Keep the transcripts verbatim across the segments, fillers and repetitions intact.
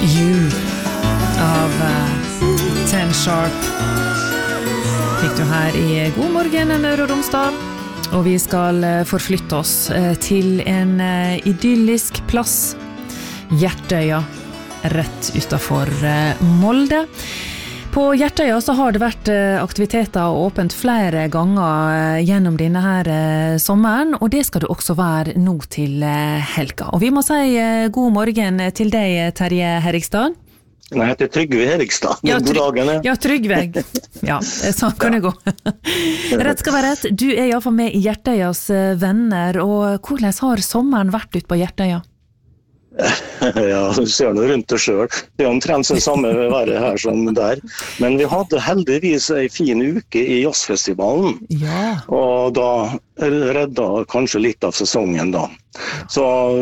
You av uh, Ten Sharp fikk du her i God morgen, Møre og Romsdal. Og vi skal forflytte oss til en idyllisk plass, Hjertøya, rett utenfor Molde. På Hjertøya så har det vært aktiviteter åpent flere ganger gjennom denne her sommeren, og det skal det også være nå til helga. Og vi må si god morgen til deg, Terje Herrikstad. Nei, jeg heter Trygve Herrikstad. Ja, God dagen. Ja, Trygve. Ja, sånn kan det gå. Rett skal være rett. Du er i hvert fall med i Hjertøyas venner, og hvordan har sommeren vært ut på Hjertøya? Ja, du ser noe rundt det selv. Det er omtrent det samme været her som der. Men vi hadde heldigvis en fin uke i jazzfestivalen. Ja. Og da redda kanskje litt av sesongen da. Så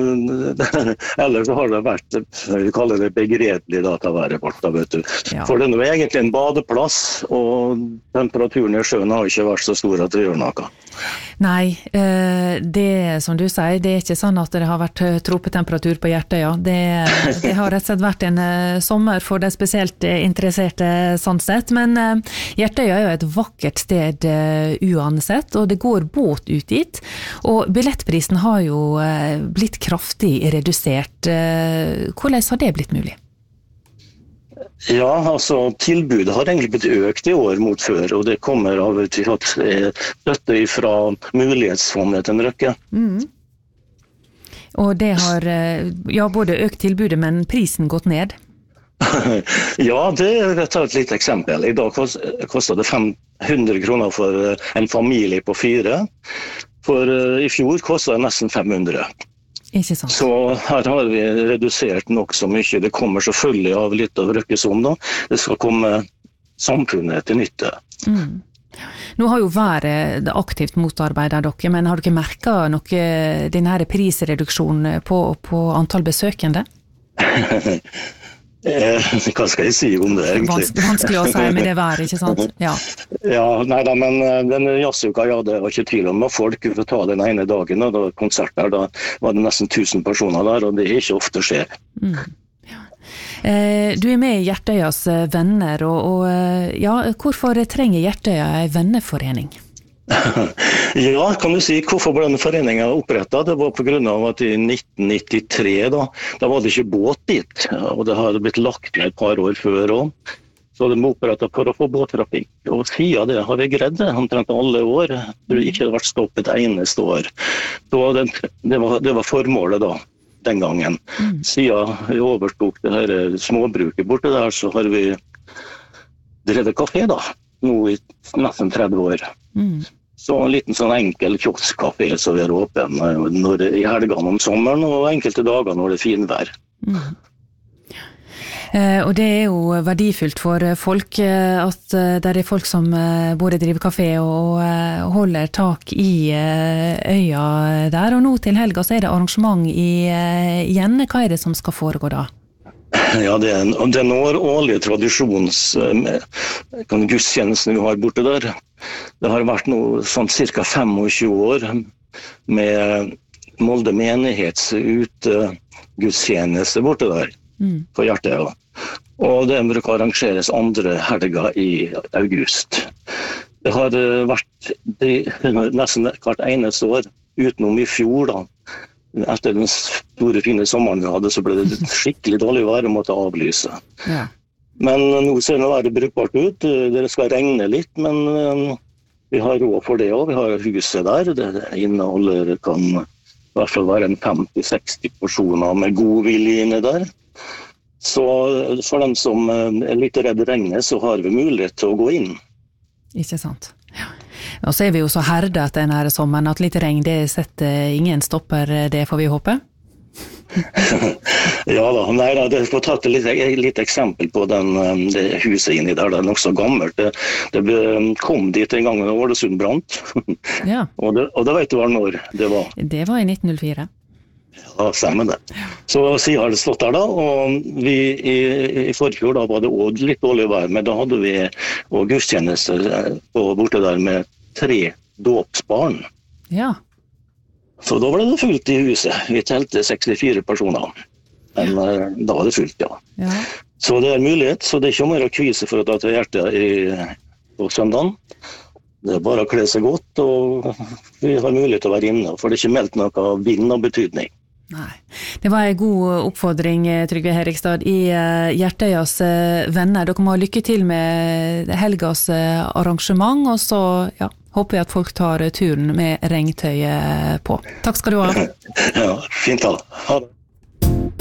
ellers har det vært, vi kaller det begredelig da, til å være borte, vet du. Ja. For det er egentlig en badeplass, og temperaturen i sjøen har ikke vært så stor at det gjør noe. Nei, det som du sier, det er ikke sånn at det har vært tropetemperatur på Hjertøya. Det, det har rett og slett vært en sommer for de spesielt interesserte sånn sett. Men Hjertøya er jo et vakkert sted uansett, og det går båt ut dit. Og billettprisen har jo blitt kraftig redusert. Hvordan har det blitt mulig? Ja, altså tilbudet har egentlig blitt økt i år mot før, og det kommer av til at støtte fra mulighetsfondet til en røkke. Mm. Og det har ja, både økt tilbudet, men prisen gått ned? Ja, det er et litt eksempel. I dag koster det fem hundre kroner for en familie på fire. For i fjor kostet det nesten fem hundre. Ikke sant. Så her har vi redusert nok så mye. Det kommer selvfølgelig av litt av røkkesum da. Det skal komme samfunnet til nytte. Mm. Nå har jo været aktivt motarbeidet dere, men har dere merket noe denne prisreduksjonen på, på antall besøkende? Eh, hva skal jeg si om det egentlig? Vans- vanskelig å si med det været, ikke sant? Ja, ja nei da, men den jazzuka, ja, det var ikke tvil om at folk for å ta den ene dagen, og da konsert der, da var det nesten tusen personer der, og det er ikke ofte skjer. Mm. Ja. Eh, du er med i Hjertøyas venner, og, og ja, hvorfor trenger Hjertøya en venneforening? Ja, kan du si, hvorfor ble denne foreningen opprettet? Det var på grunn av at i nitten nittitre, da, da var det ikke båt dit, og det hadde blitt lagt ned et par år før også. Så det ble opprettet for å få båttrafikk, og siden det har vi greid det, omtrent alle år. Det ikke hadde vært stoppet eneste år. Så det, det, var, det var formålet da, den gangen. Mm. Siden vi overtok det her småbruket borte der, så har vi drevet kafé da, nå i nesten tretti år. Mm. Så en liten sånn enkel kioskkafé som vi er åpen når, i helgene om sommeren og enkelte dager når det er finvær. Mm. Eh, og det er jo verdifullt for folk at det er folk som både driver kafé og holder tak i øya der. Og nå til helga så er det arrangement i, igjen. Hva er det som skal foregå da? Ja, det er, en, det er en årlig tradisjons kan gudstjenesten vi har borte der. Det har vært noe sånn cirka tjuefem år med Molde menighets ute gudstjeneste borte der mm. på Hjertøya. Og det bruker arrangeres andre helga i august. Det har vært det, nesten hvert eneste år, utenom i fjor da. Etter den store fine sommeren vi hadde, så ble det skikkelig dårlig vær og måtte avlyse. Ja. Men nå ser det være brukbart ut. Det skal regne litt, men vi har råd for det også. Vi har huset der. Det inneholder kan i hvert fall være en femti til seksti porsjoner med god vilje inne der. Så for dem som er litt redd regnet, så har vi mulighet til å gå inn. Ikke sant. Ja. Og så er vi jo så herdet denne sommeren at litt regn, det setter ingen stopper, det får vi håpe. Ja da, nei da, det får tatt et litt, litt eksempel på den, det huset inni der, det er nok så gammelt. Det, det ble, kom dit en gang da Ålesund brant, ja. og, det, og det vet du hva når det var? Det var i nitten null fire. Ja, stemmer det. Så siden har det stått der da, og vi i, i forfjor da var det også litt dårlig vær, men da hadde vi og gudstjenester borte der med tre dåpsbarn. Ja. Så da ble det fullt i huset. Vi telte sekstifire personer. Men uh, da var det fullt, ja. ja. Så det er mulighet, så det er ikke mer å kvise for å ta til hjertet i, på søndagen. Det er bare å kle seg godt, og vi har mulighet til å være inne, for det er ikke meldt noe vind og betydning. Nei. Det var en god oppfordring, Trygve Herrikstad, i Hjertøyas venner. Dere må ha lykke til med helgas arrangement, og så ja, håper jeg at folk tar turen med regntøyet på. Takk skal du ha. Ja, fint da. Ha det.